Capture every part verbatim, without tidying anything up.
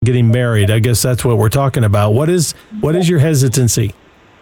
getting married? I guess that's what we're talking about. What is what is your hesitancy?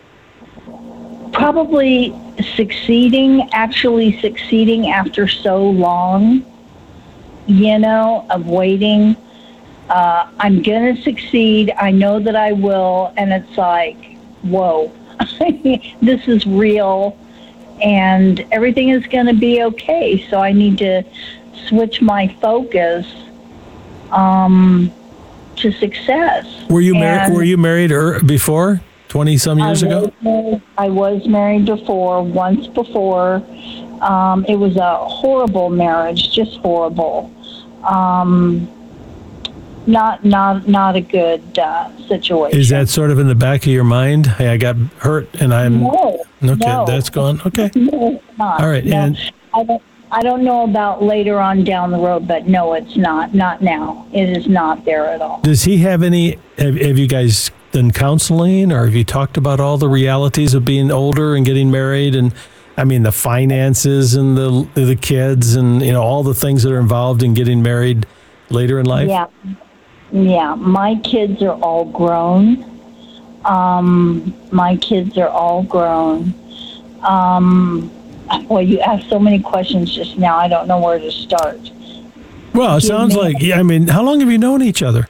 Probably succeeding, actually succeeding after so long, you know, of waiting. Uh, I'm going to succeed. I know that I will. And it's like, whoa, this is real. And everything is going to be okay. So I need to switch my focus um, to success. Were you married? Were you married er- before? Twenty some years I ago. Was, I was married before, once before. Um, it was a horrible marriage, just horrible. Um, not, not, not a good uh, situation. Is that sort of in the back of your mind? Hey, I got hurt, and I'm no. Okay, no. that's gone. Okay. No, it's not. All right, no. and I don't. I don't know about later on down the road, but no, it's not. Not now. It is not there at all. Does he have any, have, have you guys done counseling, or have you talked about all the realities of being older and getting married? And I mean, the finances and the the kids and, you know, all the things that are involved in getting married later in life? Yeah. Yeah. My kids are all grown. Um, my kids are all grown. Um, Well, you asked so many questions just now, I don't know where to start. Well, it Give sounds me- like, yeah, I mean, how long have you known each other?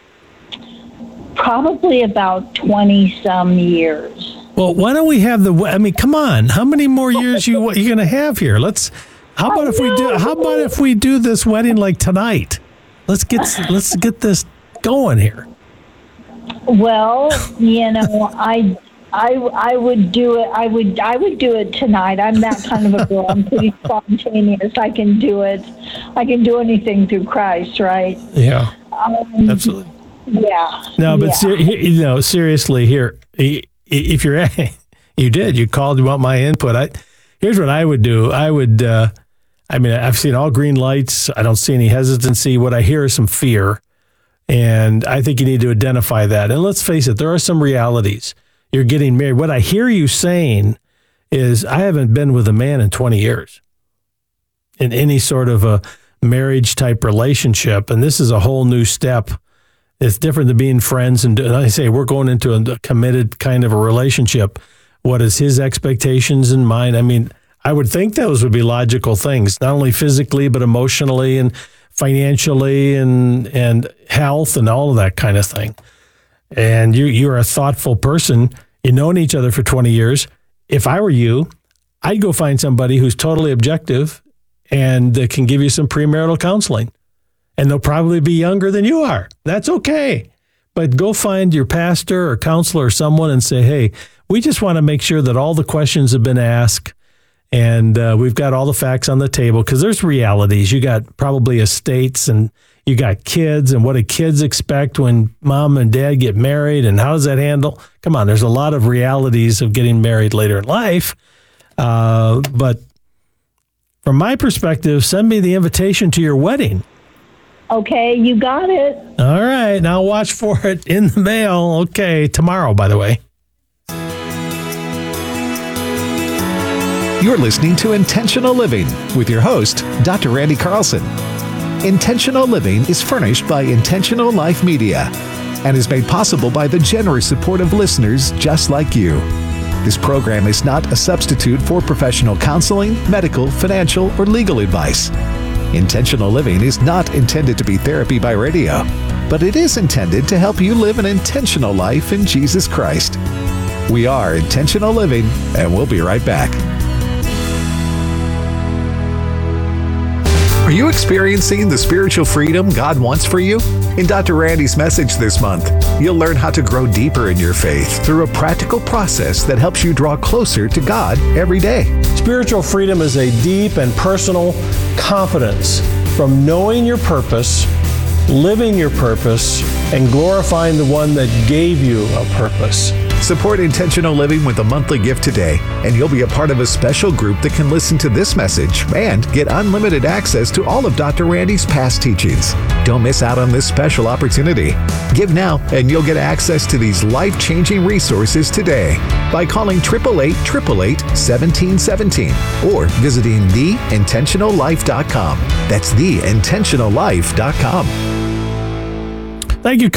Probably about twenty-some years. Well, why don't we have the, I mean, come on, how many more years you you going to have here? Let's, how about if we do, how about if we do this wedding like tonight? Let's get, let's get this going here. Well, you know, I... I, I would do it. I would I would do it tonight. I'm that kind of a girl. I'm pretty spontaneous. I can do it. I can do anything through Christ, right? Yeah, um, absolutely. Yeah. No, but yeah. ser- you know, seriously, here, if you're, you did, you called, you want my input. I, here's what I would do. I would, uh, I mean, I've seen all green lights. I don't see any hesitancy. What I hear is some fear, and I think you need to identify that. And let's face it, there are some realities. You're getting married. What I hear you saying is, I haven't been with a man in twenty years in any sort of a marriage type relationship. And this is a whole new step. It's different than being friends. And I say, we're going into a committed kind of a relationship. What is his expectations and mine? I mean, I would think those would be logical things, not only physically, but emotionally and financially and, and health and all of that kind of thing. And you, you're a thoughtful person. You've known each other for twenty years. If I were you, I'd go find somebody who's totally objective and uh, can give you some premarital counseling. And they'll probably be younger than you are. That's okay. But go find your pastor or counselor or someone and say, hey, we just want to make sure that all the questions have been asked and uh, we've got all the facts on the table, because there's realities. You got probably estates and you got kids, and what do kids expect when mom and dad get married, and how does that handle? Come on, there's a lot of realities of getting married later in life. Uh, but from my perspective, send me the invitation to your wedding. Okay, you got it. All right, now watch for it in the mail. Okay, tomorrow, by the way. You're listening to Intentional Living with your host, Doctor Randy Carlson. Intentional Living is furnished by Intentional Life Media and is made possible by the generous support of listeners just like you. This program is not a substitute for professional counseling, medical, financial, or legal advice. Intentional Living is not intended to be therapy by radio, but it is intended to help you live an intentional life in Jesus Christ. We are Intentional Living, and we'll be right back. Are you experiencing the spiritual freedom God wants for you? In Doctor Randy's message this month, you'll learn how to grow deeper in your faith through a practical process that helps you draw closer to God every day. Spiritual freedom is a deep and personal confidence from knowing your purpose, living your purpose, and glorifying the one that gave you a purpose. Support Intentional Living with a monthly gift today, and you'll be a part of a special group that can listen to this message and get unlimited access to all of Doctor Randy's past teachings. Don't miss out on this special opportunity. Give now, and you'll get access to these life-changing resources today by calling eight eight eight, eight eight eight, one seven one seven or visiting the intentional life dot com. That's the intentional life dot com. Thank you.